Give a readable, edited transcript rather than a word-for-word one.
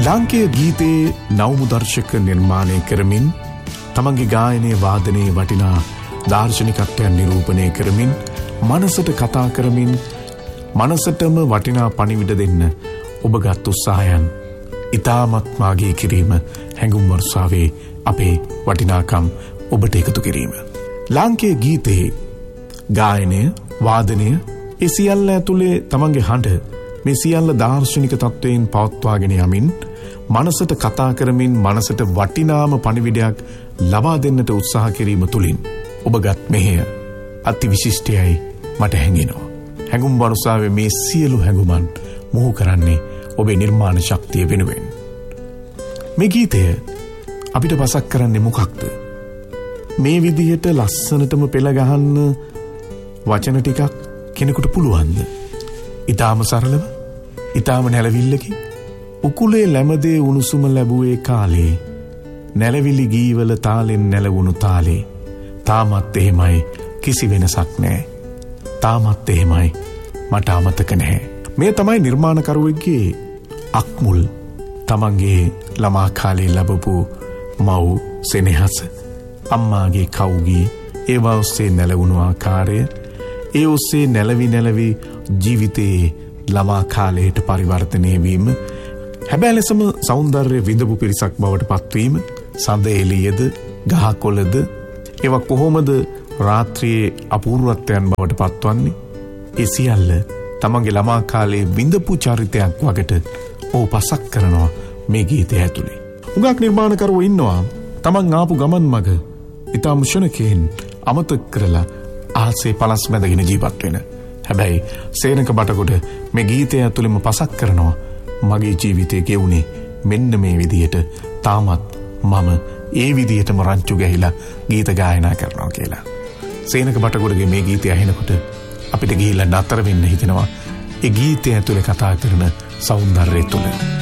ලාංකේය ගීතයේ නවමුදර්ශක නිර්මාණය කරමින් තමන්ගේ ගායනයේ වාදනයේ වටිනා දාර්ශනිකත්වයන් නිරූපණය කරමින් මනසට කතා කරමින් මනසටම වටිනා පණිවිඩ දෙන්න ඔබගත් උත්සාහයන් ඉතාමත් මාගේ කිරීම හැඟුම් වර්ෂාවේ අපේ වටිනාකම් ඔබට එකතු කිරීම. ලාංකේය ගීතයේ ගායනය වාදනය ඒ සියල්ල ඇතුලේ තමන්ගේ හඬ මේ සියල්ල දාර්ශනික තත්වයෙන් පවත්වාගෙන යමින් මනසට කතා කරමින් මනසට වටිනාම පණිවිඩයක් ලබා දෙන්නට උත්සාහ කිරීම තුලින් ඔබගත් මෙහෙය අති විශිෂ්ටයයි මට හැඟෙනවා. හැඟුම් වර්ෂාවේ මේ සියලු හැඟුමන් මොහු කරන්නේ ඔබේ නිර්මාණ ශක්තිය වෙනුවෙන්. මේ ගීතය අපිට පසක් කරන්නේ මොකක්ද? මේ විදිහට ලස්සනටම පෙළ ගහන්න වචන ටිකක් කෙනෙකුට පුළුවන්ද? ඊටාම සරලව, ඊටාම නැලවිල්ලකින් උකුලේ ලැමදේ උණුසුම ලැබුවේ කාලේ නැලවිලි ගීවල තාලෙන් නැලවුණු තාලේ තාමත් එහෙමයි කිසි වෙනසක් නැහැ. තාමත් එහෙමයි මට අමතක නැහැ. මේ තමයි නිර්මාණකරුවෙක්ගේ අක්මුල්. තමන්ගේ ළමා කාලේ ලැබපු මව් සෙනෙහස, අම්මාගේ කවුගී, ඒවා ඔස්සේ නැලවුණු ආකාරය, ඒ ඔස්සේ නැලවි ජීවිතයේ ළමා කාලයට පරිවර්තනය වීම, හැබැයි ලෙසම සෞන්දර්ය විඳපු පිරිසක් බවට පත්වීම, සඳ එළියද ගහකොළද ඒවා කොහොමද රාත්‍රියේ අපූර්වත්වයන් බවට පත්වන්නේ? ඒ සියල්ල තමන්ගේ ළමා කාලේ විඳපු චරිතයක් වකට ඔහු පසක් කරනවා මේ ගීතය ඇතුලේ. හුඟක් නිර්මාණකරුවෝ ඉන්නවා තමන් ආපු ගමන් මග ඉතා මුෂණකෙන් අමතක කරලා ආසේ පලස් මැදගෙන ජීවත් වෙන. හැබැයි සේනක බටකොඩ මේ ගීතය ඇතුළෙම පසක් කරනවා මගේ ජීවිතය ගෙවුනේ මෙන්න මේ විදියට, තාමත් මම ඒ විදියටම රංචු ගැහිලා ගීත ගායනා කරනවා කියලා. සේනක බටකොඩගේ මේ ගීතය ඇහෙනකොට අපිට ගිහිල්ලා නතර වෙන්න හිතෙනවා ඒ ගීතය ඇතුලේ කතා කරන සෞන්දර්යය තුළ.